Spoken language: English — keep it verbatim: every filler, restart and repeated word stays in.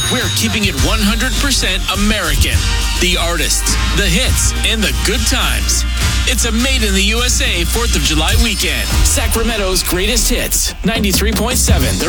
we're keeping it one hundred percent American. The artists, the hits, and the good times. It's a Made in the U S A fourth of July weekend. Sacramento's greatest hits, ninety-three point seven.